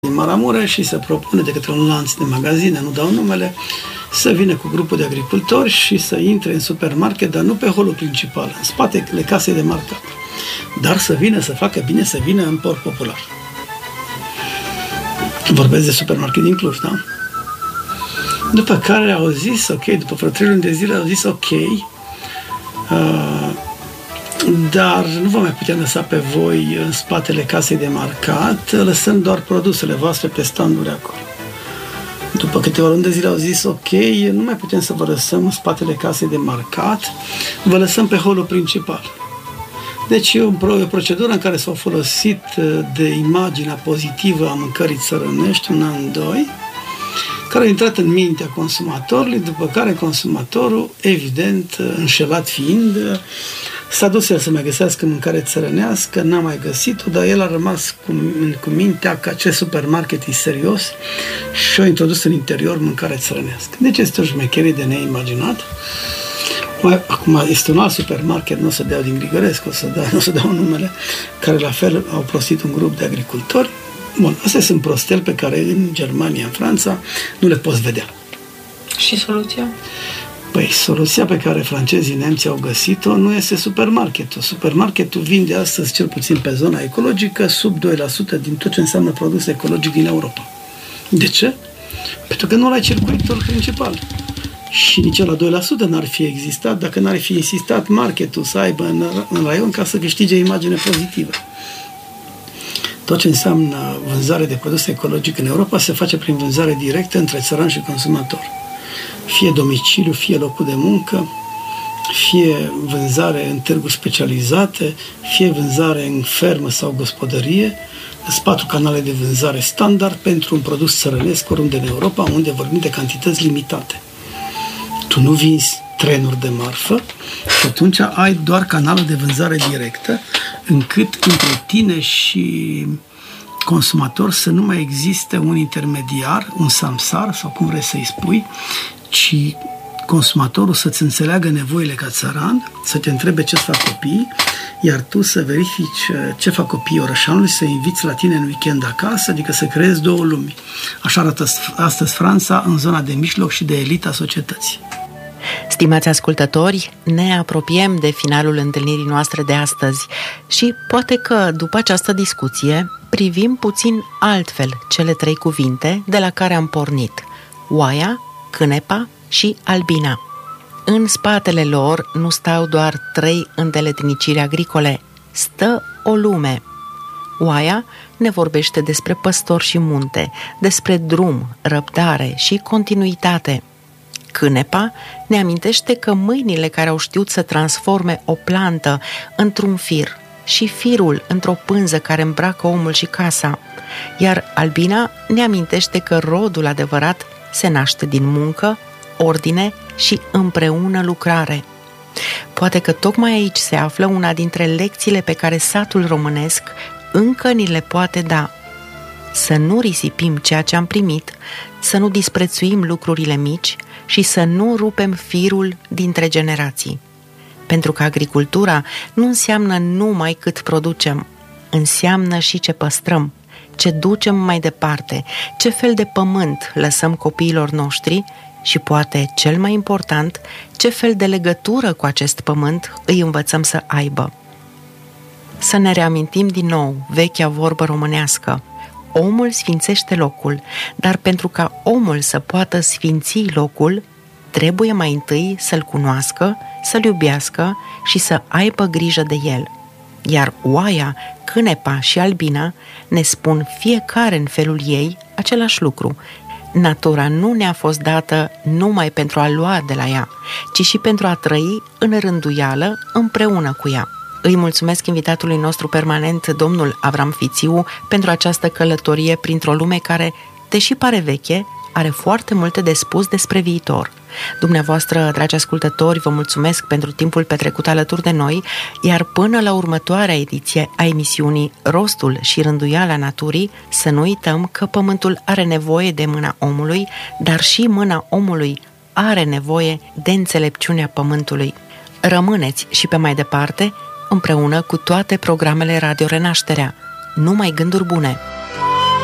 din Maramureș și se propune de către un lanț de magazine, nu dau numele, să vină cu grupul de agricultori și să intre în supermarket, dar nu pe holul principal, în spatele casei de marcat. Dar să vină, să facă bine, să vină în port popular. Vorbesc de supermarket din Cluj, da? După care au zis, ok, după vreo 3 luni de zile au zis, ok, dar nu vă mai putem lăsa pe voi în spatele casei de marcat, lăsăm doar produsele voastre pe standuri acolo. După câteva luni de zile au zis, ok, nu mai putem să vă lăsăm în spatele casei de marcat, vă lăsăm pe holul principal. Deci e o procedură în care s-au folosit de imaginea pozitivă a mâncării țărănești, 1 an, 2, care a intrat în mintea consumatorului, după care consumatorul, evident, înșelat fiind, s-a dus el să mai găsească mâncare țărănească, n-a mai găsit-o, dar el a rămas cu mintea că acest supermarket e serios și a introdus în interior mâncare țărănească. Deci este o șmecherie de neimaginat. Acum este un alt supermarket, nu o să dau din Grigărescu, nu o să dau numele, care la fel au prostit un grup de agricultori. Bun, astea sunt prosteli pe care în Germania, în Franța, nu le poți vedea. Și soluția? Păi, soluția pe care francezii, nemții au găsit-o nu este supermarketul. Supermarketul vinde astăzi, cel puțin pe zona ecologică, sub 2% din tot ce înseamnă produs ecologic din Europa. De ce? Pentru că nu ai circuitul principal. Și nici la 2% n-ar fi existat dacă n-ar fi insistat marketul să aibă în raion ca să câștige imagine pozitivă. Tot ce înseamnă vânzare de produse ecologice în Europa se face prin vânzare directă între țăran și consumator. Fie domiciliu, fie locul de muncă, fie vânzare în târguri specializate, fie vânzare în fermă sau gospodărie. Sunt 4 canale de vânzare standard pentru un produs țărănesc oriunde în Europa, unde vorbim de cantități limitate. Tu nu vinzi trenuri de marfă, și atunci ai doar canalul de vânzare directă, încât între tine și consumator să nu mai existe un intermediar, un samsar, sau cum vrei să-i spui, ci consumatorul să-ți înțeleagă nevoile ca țăran, să te întrebe ce fac copiii, iar tu să verifici ce fac copiii orășanului, să inviți la tine în weekend acasă, adică să creezi 2 lumi. Așa arată astăzi Franța în zona de mijloc și de elita societății. Stimați ascultători, ne apropiem de finalul întâlnirii noastre de astăzi și poate că după această discuție privim puțin altfel cele 3 cuvinte de la care am pornit: oaia, cânepa și albina. În spatele lor nu stau doar 3 îndeletniciri agricole, stă o lume. Oaia ne vorbește despre păstor și munte, despre drum, răbdare și continuitate. Cânepa ne amintește că mâinile care au știut să transforme o plantă într-un fir și firul într-o pânză care îmbracă omul și casa, iar albina ne amintește că rodul adevărat se naște din muncă, ordine și împreună lucrare. Poate că tocmai aici se află una dintre lecțiile pe care satul românesc încă ni le poate da. Să nu risipim ceea ce am primit, să nu disprețuim lucrurile mici și să nu rupem firul dintre generații. Pentru că agricultura nu înseamnă numai cât producem, înseamnă și ce păstrăm, ce ducem mai departe, ce fel de pământ lăsăm copiilor noștri și, poate cel mai important, ce fel de legătură cu acest pământ îi învățăm să aibă. Să ne reamintim din nou vechea vorbă românească: omul sfințește locul, dar pentru ca omul să poată sfinți locul, trebuie mai întâi să-l cunoască, să-l iubească și să aibă grijă de el. Iar oaia, cânepa și albina ne spun fiecare în felul ei același lucru: natura nu ne-a fost dată numai pentru a lua de la ea, ci și pentru a trăi în rânduială împreună cu ea. Îi mulțumesc invitatului nostru permanent, domnul Avram Fițiu, pentru această călătorie printr-o lume care, deși pare veche, are foarte multe de spus despre viitor. Dumneavoastră, dragi ascultători, vă mulțumesc pentru timpul petrecut alături de noi, iar până la următoarea ediție a emisiunii Rostul și rânduiala naturii, să nu uităm că pământul are nevoie de mâna omului, dar și mâna omului are nevoie de înțelepciunea pământului. Rămâneți și pe mai departe împreună cu toate programele Radio Renașterea. Numai gânduri bune!